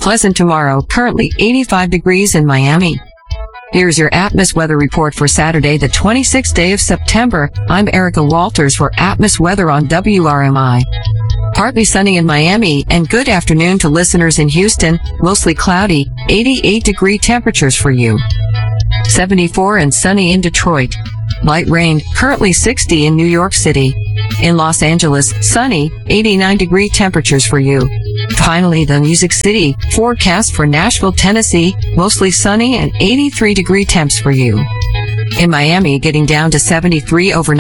Pleasant tomorrow, currently 85 degrees in Miami. Here's your Atmos weather report for Saturday, the 26th day of September. I'm Erica Walters for Atmos weather on WRMI. Partly sunny in Miami, and good afternoon to listeners in Houston. Mostly cloudy, 88-degree temperatures for you. 74 and sunny in Detroit. Light rain, currently 60 in New York City. In Los Angeles, sunny, 89-degree temperatures for you. Finally, the Music City, forecast for Nashville, Tennessee, mostly sunny and 83-degree temps for you. In Miami, getting down to 73 overnight.